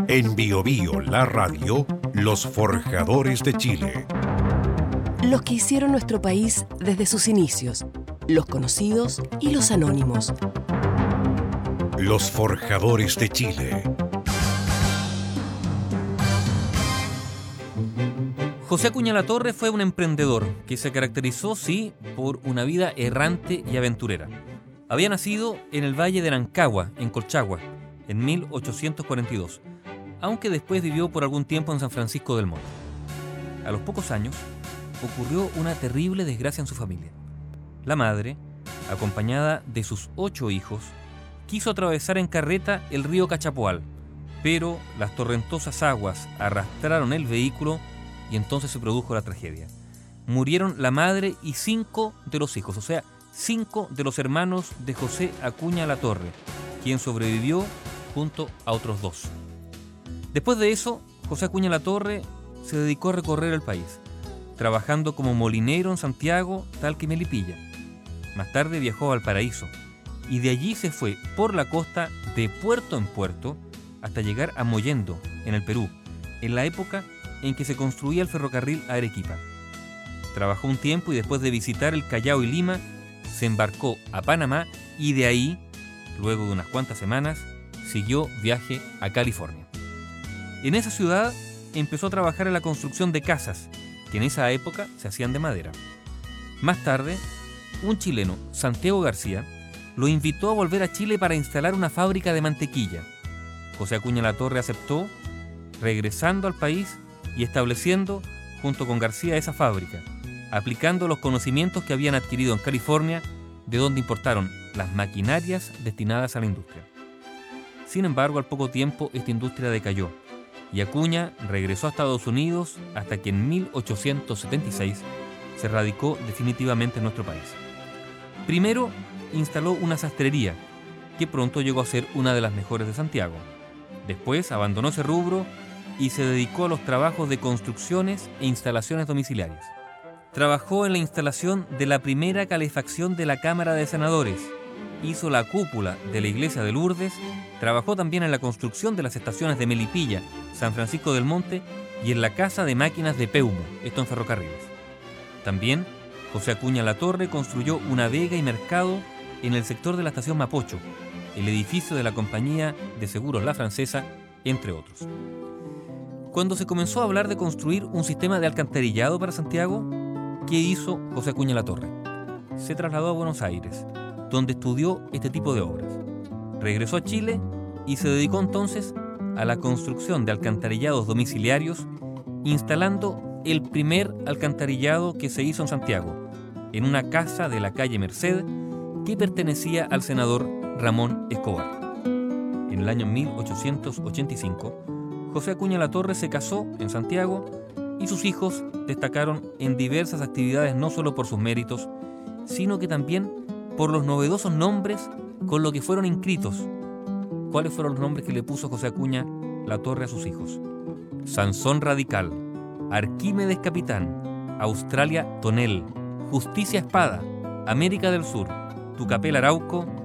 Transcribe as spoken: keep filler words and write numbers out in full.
En Bio Bio, la radio, los forjadores de Chile. Los que hicieron nuestro país desde sus inicios, los conocidos y los anónimos. Los forjadores de Chile. José Acuña Latorre fue un emprendedor que se caracterizó, sí, por una vida errante y aventurera. Había nacido en el Valle de Rancagua, en Colchagua, en mil ochocientos cuarenta y dos, aunque después vivió por algún tiempo en San Francisco del Monte. A los pocos años, ocurrió una terrible desgracia en su familia. La madre, acompañada de sus ocho hijos, quiso atravesar en carreta el río Cachapoal, pero las torrentosas aguas arrastraron el vehículo y entonces se produjo la tragedia. Murieron la madre y cinco de los hijos, o sea, cinco de los hermanos de José Acuña Latorre, quien sobrevivió junto a otros dos. Después de eso, José Acuña Latorre se dedicó a recorrer el país, trabajando como molinero en Santiago, Talca y Melipilla. Más tarde viajó a Valparaíso y de allí se fue por la costa de puerto en puerto hasta llegar a Mollendo, en el Perú, en la época en que se construía el ferrocarril a Arequipa. Trabajó un tiempo y después de visitar el Callao y Lima, se embarcó a Panamá y de ahí, luego de unas cuantas semanas, siguió viaje a California. En esa ciudad empezó a trabajar en la construcción de casas, que en esa época se hacían de madera. Más tarde, un chileno, Santiago García, lo invitó a volver a Chile para instalar una fábrica de mantequilla. José Acuña Latorre aceptó, regresando al país y estableciendo, junto con García, esa fábrica, aplicando los conocimientos que habían adquirido en California, de donde importaron las maquinarias destinadas a la industria. Sin embargo, al poco tiempo esta industria decayó y Acuña regresó a Estados Unidos hasta que en mil ochocientos setenta y seis se radicó definitivamente en nuestro país. Primero instaló una sastrería, que pronto llegó a ser una de las mejores de Santiago. Después abandonó ese rubro y se dedicó a los trabajos de construcciones e instalaciones domiciliarias. Trabajó en la instalación de la primera calefacción de la Cámara de Senadores, hizo la cúpula de la iglesia de Lourdes, trabajó también en la construcción de las estaciones de Melipilla, San Francisco del Monte y en la Casa de Máquinas de Peumo, esto en ferrocarriles. También José Acuña Latorre construyó una vega y mercado en el sector de la estación Mapocho, el edificio de la compañía de seguros La Francesa, entre otros. Cuando se comenzó a hablar de construir un sistema de alcantarillado para Santiago, ¿qué hizo José Acuña Latorre? Se trasladó a Buenos Aires, donde estudió este tipo de obras. Regresó a Chile y se dedicó entonces a la construcción de alcantarillados domiciliarios, instalando el primer alcantarillado que se hizo en Santiago, en una casa de la calle Merced que pertenecía al senador Ramón Escobar. En el año mil ochocientos ochenta y cinco, José Acuña Latorre se casó en Santiago y sus hijos destacaron en diversas actividades no solo por sus méritos, sino que también por los novedosos nombres con los que fueron inscritos. ¿Cuáles fueron los nombres que le puso José Acuña Latorre a sus hijos? Sansón Radical, Arquímedes Capitán, Australia Tonel, Justicia Espada, América del Sur, Tucapel Arauco